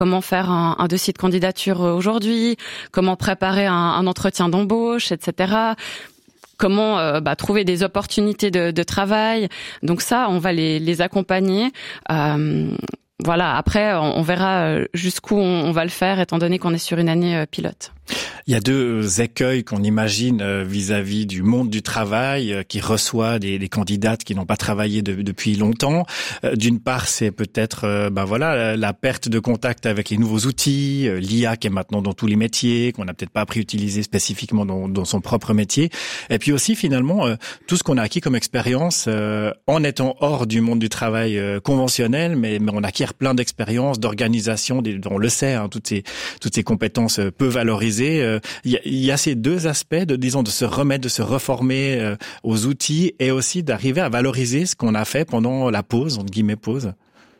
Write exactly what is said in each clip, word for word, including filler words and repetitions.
comment faire un, un dossier de candidature aujourd'hui, comment préparer un, un entretien d'embauche, et cetera. Comment euh, bah, trouver des opportunités de, de travail. Donc ça, on va les, les accompagner. Euh, voilà. Après, on, on verra jusqu'où on, on va le faire, étant donné qu'on est sur une année euh, pilote. Il y a deux écueils qu'on imagine vis-à-vis du monde du travail qui reçoit des, des candidates qui n'ont pas travaillé de, depuis longtemps. D'une part, c'est peut-être ben voilà la perte de contact avec les nouveaux outils, l'I A qui est maintenant dans tous les métiers, qu'on n'a peut-être pas appris à utiliser spécifiquement dans, dans son propre métier. Et puis aussi finalement tout ce qu'on a acquis comme expérience en étant hors du monde du travail conventionnel, mais, mais on acquiert plein d'expériences, d'organisation, on le sait, hein, toutes ces toutes ces compétences peu valorisées. Il y, y a ces deux aspects de, disons, de se remettre, de se reformer euh, aux outils et aussi d'arriver à valoriser ce qu'on a fait pendant la pause, entre guillemets pause.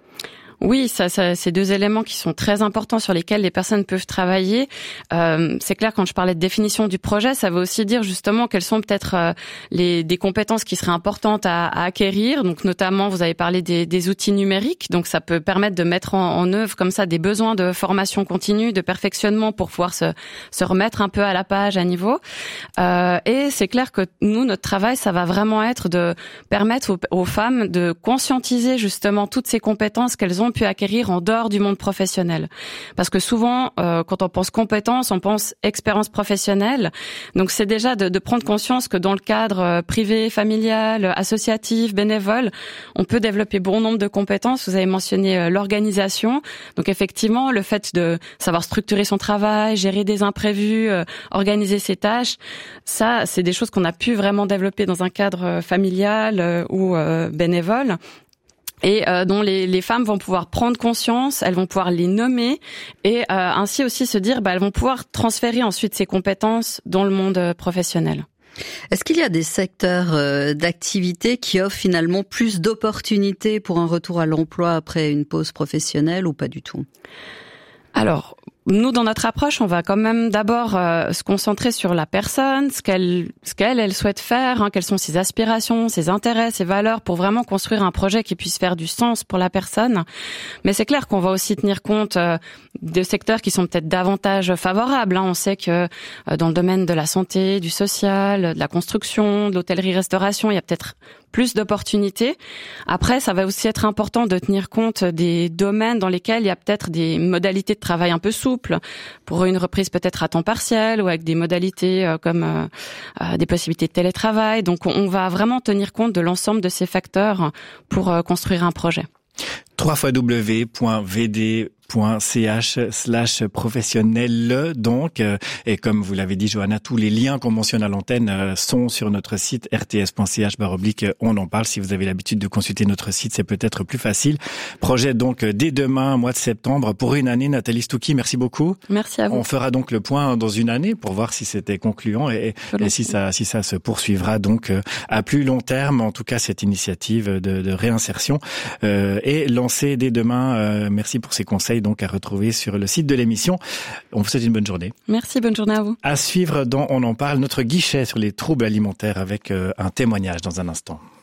Oui, ça, ça, c'est deux éléments qui sont très importants sur lesquels les personnes peuvent travailler. Euh, c'est clair, quand je parlais de définition du projet, ça veut aussi dire justement quelles sont peut-être euh, les des compétences qui seraient importantes à, à acquérir. Donc notamment, vous avez parlé des, des outils numériques. Donc ça peut permettre de mettre en, en œuvre comme ça des besoins de formation continue, de perfectionnement pour pouvoir se se remettre un peu à la page, à niveau. Euh, et c'est clair que nous, notre travail, ça va vraiment être de permettre aux, aux femmes de conscientiser justement toutes ces compétences qu'elles ont pu acquérir en dehors du monde professionnel. Parce que souvent, euh, quand on pense compétences, on pense expérience professionnelle. Donc c'est déjà de, de prendre conscience que dans le cadre euh, privé, familial, associatif, bénévole, on peut développer bon nombre de compétences. Vous avez mentionné euh, l'organisation. Donc effectivement, le fait de savoir structurer son travail, gérer des imprévus, euh, organiser ses tâches, ça, c'est des choses qu'on a pu vraiment développer dans un cadre euh, familial euh, ou euh, bénévole. Et euh, dont les, les femmes vont pouvoir prendre conscience, elles vont pouvoir les nommer et euh, ainsi aussi se dire, bah, elles vont pouvoir transférer ensuite ces compétences dans le monde euh, professionnel. Est-ce qu'il y a des secteurs euh, d'activité qui offrent finalement plus d'opportunités pour un retour à l'emploi après une pause professionnelle ou pas du tout ? Alors, nous, dans notre approche, on va quand même d'abord euh, se concentrer sur la personne, ce qu'elle, ce qu'elle, elle souhaite faire, hein, quelles sont ses aspirations, ses intérêts, ses valeurs, pour vraiment construire un projet qui puisse faire du sens pour la personne. Mais c'est clair qu'on va aussi tenir compte euh, de secteurs qui sont peut-être davantage favorables. Hein. On sait que euh, dans le domaine de la santé, du social, de la construction, de l'hôtellerie-restauration, il y a peut-être plus d'opportunités. Après, ça va aussi être important de tenir compte des domaines dans lesquels il y a peut-être des modalités de travail un peu souples, pour une reprise peut-être à temps partiel ou avec des modalités euh, comme euh, euh, des possibilités de télétravail. Donc, on va vraiment tenir compte de l'ensemble de ces facteurs pour euh, construire un projet. w w w point v d point c h slash professionnel donc et comme vous l'avez dit Johanna, tous les liens qu'on mentionne à l'antenne sont sur notre site r t s point c h barre oblique on en parle. Si vous avez l'habitude de consulter notre site, c'est peut-être plus facile. Projet donc dès demain, mois de septembre, pour une année. Nathalie Stucki, merci beaucoup. Merci à vous. On fera donc le point dans une année pour voir si c'était concluant et, et si ça si ça se poursuivra donc à plus long terme. En tout cas, cette initiative de, de réinsertion euh, est lancée dès demain. Euh, merci pour ces conseils donc à retrouver sur le site de l'émission. On vous souhaite une bonne journée. Merci, bonne journée à vous. À suivre dans On en parle, notre guichet sur les troubles alimentaires avec euh, un témoignage dans un instant.